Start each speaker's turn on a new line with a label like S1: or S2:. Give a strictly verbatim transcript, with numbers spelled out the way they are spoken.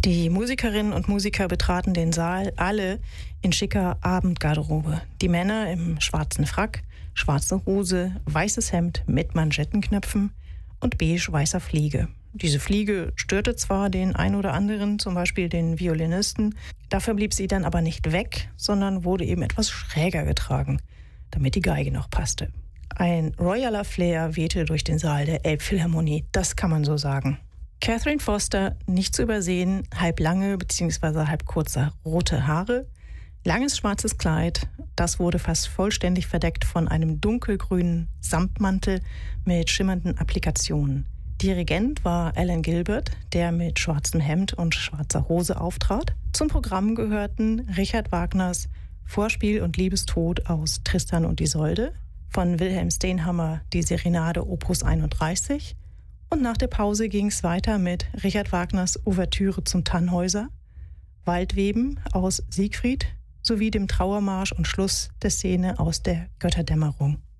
S1: Die Musikerinnen und Musiker betraten den Saal alle in schicker Abendgarderobe. Die Männer im schwarzen Frack, schwarze Hose, weißes Hemd mit Manschettenknöpfen und beige-weißer Fliege. Diese Fliege störte zwar den ein oder anderen, zum Beispiel den Violinisten, dafür blieb sie dann aber nicht weg, sondern wurde eben etwas schräger getragen, damit die Geige noch passte. Ein royaler Flair wehte durch den Saal der Elbphilharmonie, das kann man so sagen. Catherine Foster, nicht zu übersehen, halblange bzw. halb kurze rote Haare, langes schwarzes Kleid, das wurde fast vollständig verdeckt von einem dunkelgrünen Samtmantel mit schimmernden Applikationen. Dirigent war Alan Gilbert, der mit schwarzem Hemd und schwarzer Hose auftrat. Zum Programm gehörten Richard Wagners Vorspiel und Liebestod aus Tristan und Isolde, von Wilhelm Stenhammar die Serenade Opus einunddreißig und nach der Pause ging es weiter mit Richard Wagners Ouvertüre zum Tannhäuser, Waldweben aus Siegfried sowie dem Trauermarsch und Schluss der Szene aus der Götterdämmerung.